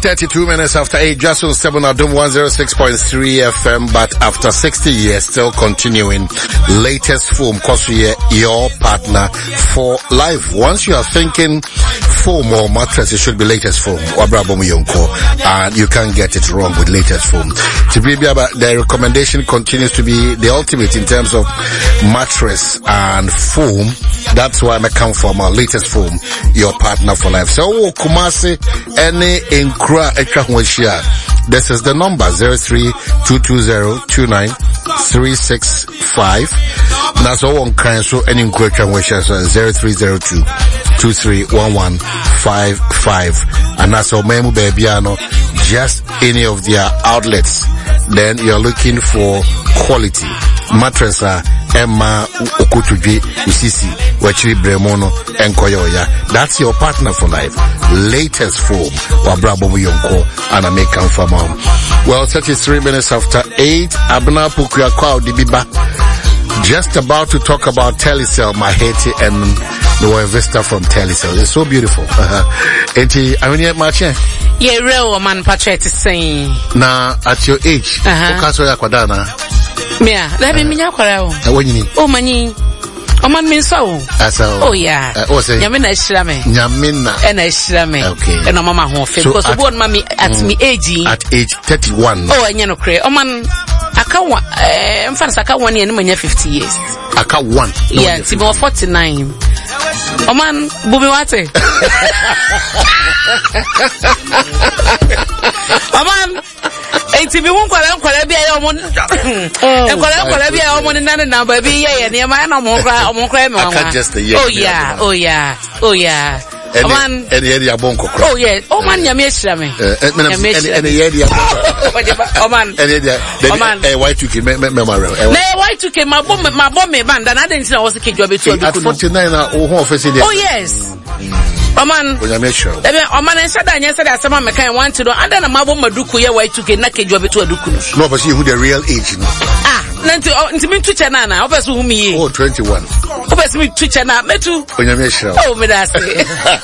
32 minutes after 8, just on 7 Adum 106.3 FM, but after 60 years, still continuing. Latest foam, cause we are your partner for life. Once you are thinking foam or mattress, it should be latest foam. And you can't get it wrong with latest foam. The recommendation continues to be the ultimate in terms of mattress and foam. That's why I come from our latest foam, your partner for life. So, Kumasi, any Nkra Ekahwashia. This is the number 03-220-29-365. That's all on cancel any Nkra Ekahwashia. So 0302-231155. And that's all Memu Bebiano, just any of their outlets. Then you're looking for quality mattress. Emma Okutuji Usisi Wachiri Bremono and Koyoya. That's your partner for life. Latest foam Wabrabo Yonko and I make come from Well, 33 minutes after 8, Abna Pukuya Kwao Dibiba. Just about to talk about Telecel, Maheti and the Vista from Telecel. It's so beautiful. I mean, Marche. Yeah, real man Patrick is saying. Now, at your age, Kwadana. Mia, let me know. What you need? Oh, money. Oh, man, means so. Oh, yeah. Yamina Shrame. Yamina. And I Shrame. Okay. And Mama home. Because I born mommy at me age. At age 31. Oh, and you know, cray. Oh, man. I can't 1 year, no 50 years. I can't one. Yeah, it's about 49. Oh, man, Booby Wate. Oh, man. Enti bi won kwala bia ya omo kwala bia ya omo nane na ba bi ya ne ma na omo kra me wa. Oh yeah. Man, eri abon kokra. Oh yeah. Oh man, nyame ehira me. Eri oh man. Y2K me marry. Na Y2K ma bom me banda na den na wo se kedwa betu abi ku. At 49 na wo ho ofese dey. Oh yes. Oh man, oh man, I said I said me kind want to know. And then I'm about maduku ya Y2K na kedwa betu aduku no. No, but see who the real age no. Nanti me Twitter na na. Opesu hu me. Oh, 21. Opesu me Twitter na metu. Oh, me da say.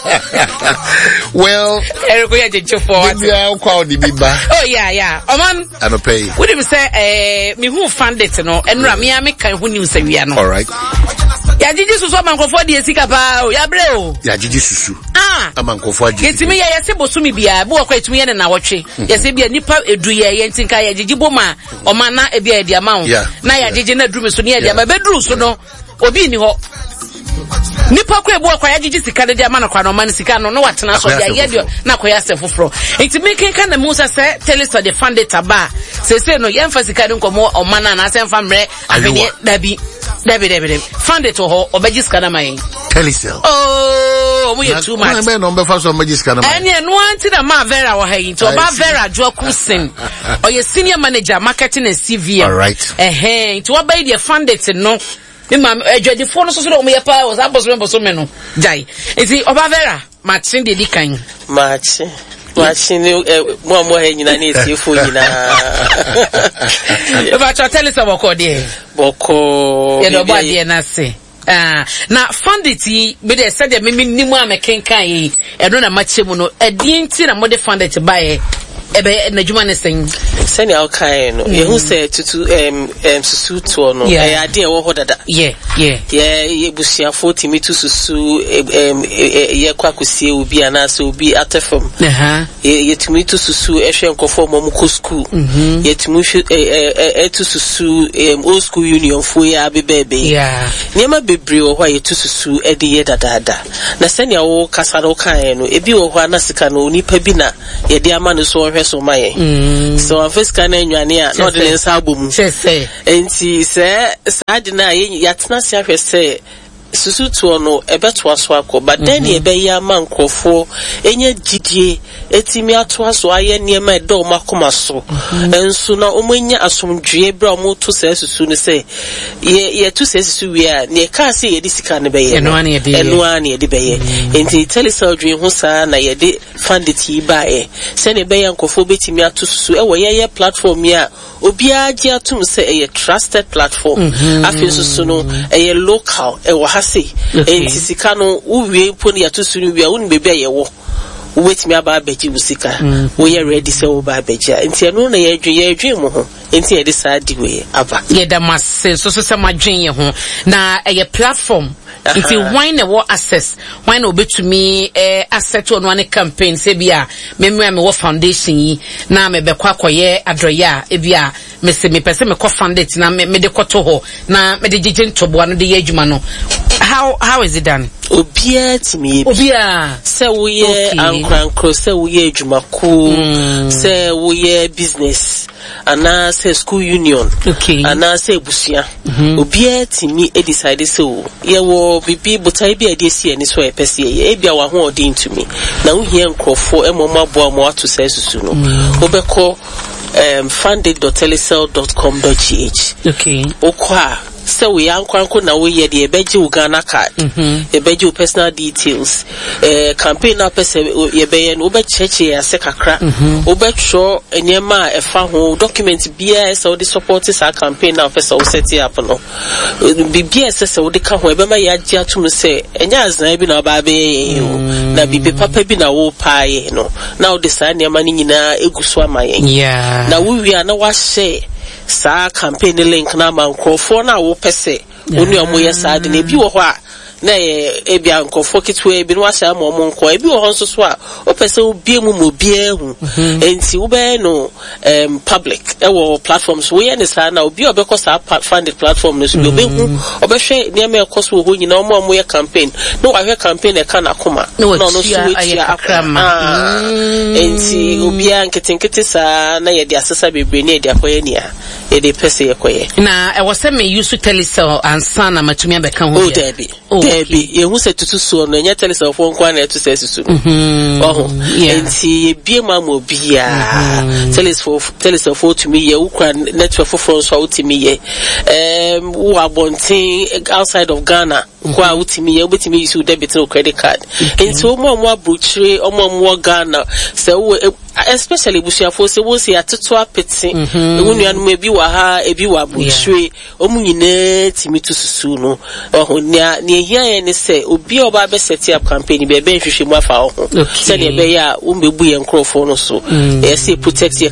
Well, Eriko ya jeje forward. Oh yeah. Oh man, I no pay. What do you say me who fund it no. Enra me am kan hu news awia no. All right. Ya jiji susu amankofo de esika pa o ya bre o. Ya jiji susu. Amankofo jiji. Yetimi ya yese bosumi bia bo akwa etimi ye na wotwe. Yese bia nipa edu ye ntinka ya jiji boma o ma na ebia e dia ma ho. Na ya jiji na drum so ne ya dia ma bedru so no obi ni ho. Nipa kwa ebu akwa ya jiji sika de dia ma na kwa no ma sika no watena so ya ye dio na kwa ya se foforo. Etimi kenka na musa se Telecel de fund it aba. Se no ye mfa sika de nkomo o ma na se mfa mre ahwenye dabi. David. Found it to her, or Bajiskana May. Telecel. Oh, we are too much. I'm number for some Bajiskana. And you wanted a ma Vera or hey, to about Vera Jokusin. Or your senior manager, marketing and CV. All right. Hey, to obey the funded to no. The phone so me pa was abos remember so meno. Jai. Is it Oba Vera? Matching the kind. Match. Watching more nyina na esifo nyina. About your Telecel boko de. Boko. Ye do body na se. Na fundity be dey said me nimu amekenkan yi. E no na machemu no. E di nti na mo de fundity buy ebe na juma ne sen. Send your kind no. You say to susu to no. E ade e wo ho dada. Yeah, busiafo timi to susu ye kwakusie obi anase obi atefom. Ye timi to susu ehwe nkofo mo ko school. Ye timi to susu old school union fo ya bebebe. Yeah. Niema bebre wo ho ye to susu e de ye dada. Na send your kasa no kan no. Ebi wo ho anasika no nipa bi na ye de ama no so so my so on first can anwane no de nsa abom enti se sadina yatena se ahwe se susu to no ebeto aso akọ but then e be ya mankofo enye gidie etimi ato aso aye niema edo makoma so enso na omanya asomdwe bra mo to se susu ne se ye to se susu wi a ne ka se ye disika ne be ye eno ane ye de be ye enti Telecel dwe ho sa na ye de fundity ba e se ne be ya nkofo betimi ato susu e wo ye platform ya obi agi atum se e trusted platform afi susu no e local e wo enti sika no uwie poni ya to sunu wi a won bebe ye wo wait me aba beji usika we are ready say oba beja enti eno na ye adwen mo ho enti e decide we aba ye da masse so madwen ye ho na ye platform if why na what access why na obetumi asset on one campaign say bia me wo foundation yi na me be kwa koye adroya e bia me se me pese me ko foundation na me de koto ho na me de jeje ntobo no de ye adwuma no how is it done obia timi obia se wo ye ankrankro se wo ye adwuma ko se wo ye business ana se school union ana se busia obia timi e decide so ye wo bibi botai bi ade si ani so e pese ye bia wa ho odin to me na wo hie nkrofo emomabo mo ato se susu no obekọ funded.telecel.com.gh okwa so we ankwanko na we ye de beji Uganda card e beji personal details campaign na pese ye be ye no be cheche ya se kakra obetro enema e fa ho document bia so the support sa campaign na pese o set up no bibia se o de ka ho e be ma ya gi atum se enya azan bi na ba be na bibi papa bi na wo paaye no na o de sa enema ni nyina eguso amaye na wo wi na wa share sa campaign link na mankrofo na wo pese oni omo yesa de na bi wo ho a na e bia nkofo kitwe bi no asha mo nko e bi wo ho nso so a o pese obie mu mo bia hu enti wo be no public e wo platforms we ye ne sa na obi obekọ sa funded platform no so bi obehu obehwe ne me ekoso ho nyina omo ye campaign no wa hwe campaign e kana koma no so we tia akrama enti obi an ketinketi sa na ye de asesa bebre ne de akoye nia ye de pese ye koye na e wo se me use Telecel ansa na matumi abeka ho Debbie, you who said to so no nya Telecel phone kwa na to say so. Enti bie mamo bia. Telecel phone to me ye ukra network for so to me ye. Who are bonting outside of Ghana. Kwa utimi ye obetimi use debit or credit card. Enti omo brochure omo Ghana. So especially busiafo se wo se atoto apete ewunu me bi wa ha ebi wa brochure omu nyina timi to susu no ohonia ne ehia ye ne se obi oba be set up campaign be hwehwe mu afa ho se ne be ya wo mebu ye nkrofo no so e se protect